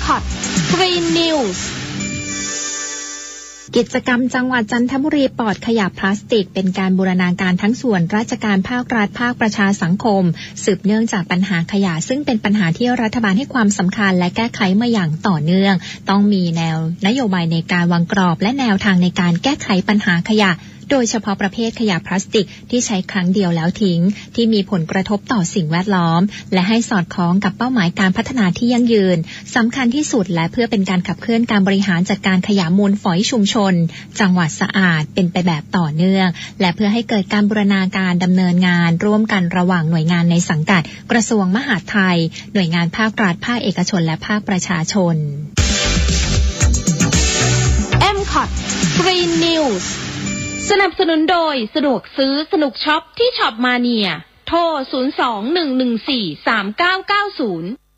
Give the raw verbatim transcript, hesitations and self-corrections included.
คอต Green News กิจกรรมจังหวัดจันทบุรีปลอดขยะพลาสติกเป็นการบูรณาการทั้งส่วนราชการภาครัฐภาคประชาสังคมสืบเนื่องจากปัญหาขยะซึ่งเป็นปัญหาที่รัฐบาลให้ความสำคัญและแก้ไขมาอย่างต่อเนื่องต้องมีแนวนโยบายในการวางกรอบและแนวทางในการแก้ไขปัญหาขยะโดยเฉพาะประเภทขยะพลาสติกที่ใช้ครั้งเดียวแล้วทิ้งที่มีผลกระทบต่อสิ่งแวดล้อมและให้สอดคล้องกับเป้าหมายการพัฒนาที่ยั่งยืนสำคัญที่สุดและเพื่อเป็นการขับเคลื่อนการบริหารจัดการขยะมูลฝอยชุมชนจังหวัดสะอาดเป็นไปแบบต่อเนื่องและเพื่อให้เกิดการบูรณาการดำเนินงานร่วมกันระหว่างหน่วยงานในสังกัดกระทรวงมหาดไทยหน่วยงานภาครัฐภาคเอกชนและภาคประชาชนเอ็ม คอต Green News สนับสนุนโดยสะดวกซื้อสนุกช็อปที่ช็อปมาเนียโทรศูนย์ สอง หนึ่ง หนึ่ง สี่ สาม เก้า เก้า ศูนย์